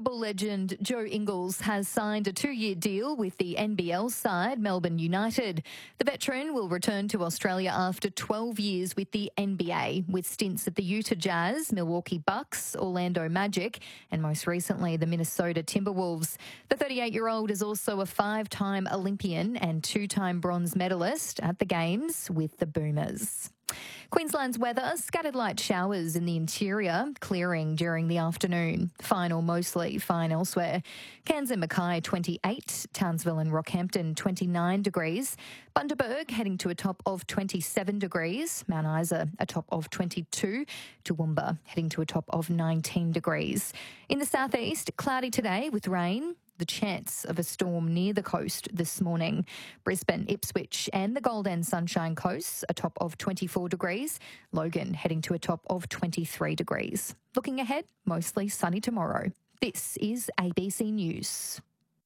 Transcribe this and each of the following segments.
Basketball legend Joe Ingles has signed a 2-year deal with the NBL side, Melbourne United. The veteran will return to Australia after 12 years with the NBA, with stints at the Utah Jazz, Milwaukee Bucks, Orlando Magic, and most recently the Minnesota Timberwolves. The 38-year-old is also a 5-time Olympian and 2-time bronze medalist at the Games with the Boomers. Queensland's weather, scattered light showers in the interior, clearing during the afternoon. Fine or mostly fine elsewhere. Cairns and Mackay 28, Townsville and Rockhampton 29 degrees. Bundaberg heading to a top of 27 degrees. Mount Isa a top of 22. Toowoomba heading to a top of 19 degrees. In the southeast, cloudy today with rain. The chance of a storm near the coast this morning. Brisbane, Ipswich and the Gold and Sunshine Coasts, a top of 24 degrees. Logan heading to a top of 23 degrees. Looking ahead, mostly sunny tomorrow. This is ABC News.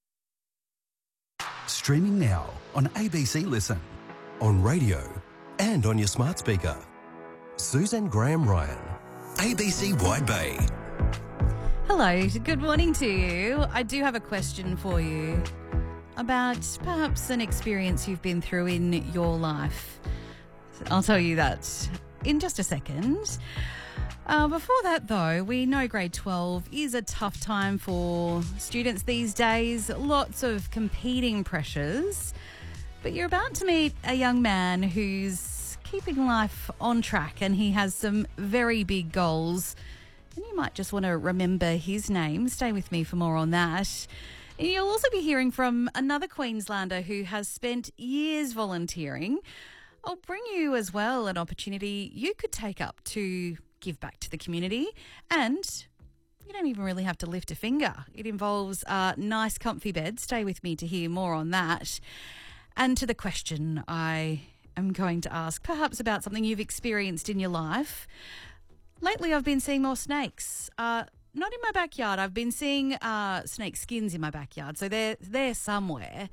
Streaming now on ABC Listen, on radio and on your smart speaker. Susan Graham Ryan, ABC Wide Bay. Hello, good morning to you. I do have a question for you about perhaps an experience you've been through in your life. I'll tell you that in just a second. Before that, though, we know grade 12 is a tough time for students these days. Lots of competing pressures. But you're about to meet a young man who's keeping life on track, and he has some very big goals. And you might just want to remember his name. Stay with me for more on that. And you'll also be hearing from another Queenslander who has spent years volunteering. I'll bring you as well an opportunity you could take up to give back to the community. And you don't even really have to lift a finger. It involves a nice comfy bed. Stay with me to hear more on that. And to the question I am going to ask, perhaps about something you've experienced in your life. Lately, I've been seeing more snakes. Not in my backyard. I've been seeing snake skins in my backyard, so they're somewhere.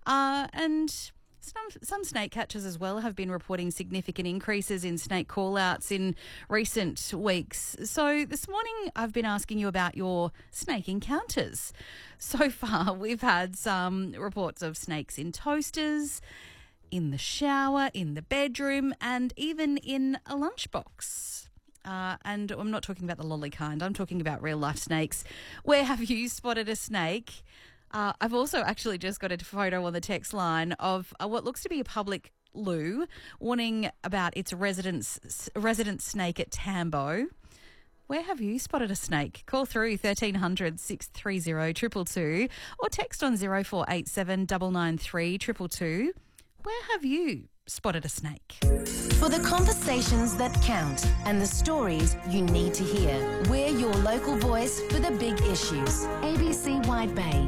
And some snake catchers as well have been reporting significant increases in snake call-outs in recent weeks. So this morning, I've been asking you about your snake encounters. So far, we've had some reports of snakes in toasters, in the shower, in the bedroom, and even in a lunchbox. And I'm not talking about the lolly kind. I'm talking about real-life snakes. Where have you spotted a snake? I've also actually just got a photo on the text line of what looks to be a public loo warning about its resident snake at Tambo. Where have you spotted a snake? Call through 1300 630 222 or text on 0487 993 222. Where have you spotted a snake? For the conversations that count and the stories you need to hear, we're your local voice for the big issues. ABC Wide Bay.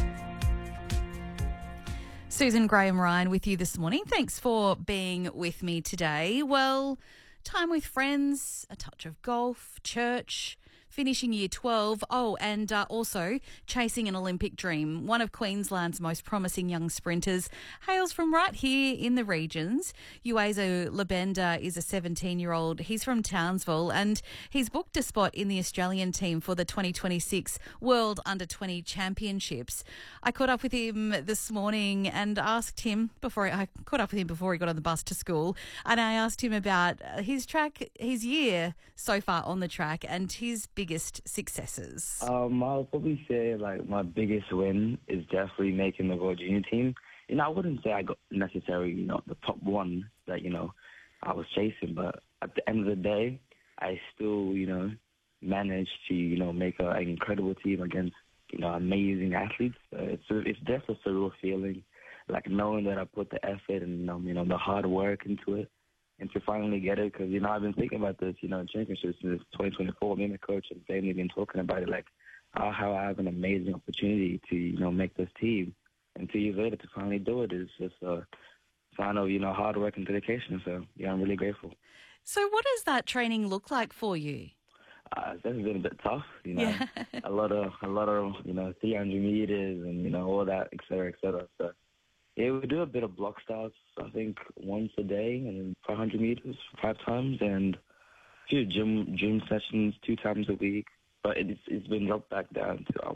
Susan Graham Ryan with you this morning. Thanks for being with me today. Well, time with friends, a touch of golf, church, finishing year 12. Oh, and also chasing an Olympic dream. One of Queensland's most promising young sprinters hails from right here in the regions. Uwezo Labenda is a 17-year-old. He's from Townsville and he's booked a spot in the Australian team for the 2026 World Under-20 Championships. I caught up with him this morning and asked him before he got on the bus to school, and I asked him about his year so far on the track and his biggest successes. I'll probably say my biggest win is definitely making the World Junior team. I wouldn't say I got necessarily, the top one that, I was chasing, but at the end of the day, I still, managed to, make an incredible team against, amazing athletes. It's definitely a surreal feeling, knowing that I put the effort and, the hard work into it. And to finally get it, because, I've been thinking about this, championships since 2024. Me and the coach and family have been talking about it, how I have an amazing opportunity to, make this team. And 2 years later to finally do it is just a sign of, hard work and dedication. So, yeah, I'm really grateful. So what does that training look like for you? It's definitely been a bit tough, Yeah. a lot of, 300 meters and, all that, et cetera, et cetera. So, yeah, we do a bit of block starts, I think, once a day, and then 500 meters 5 times, and a few gym sessions 2 times a week. But it's been dropped back down to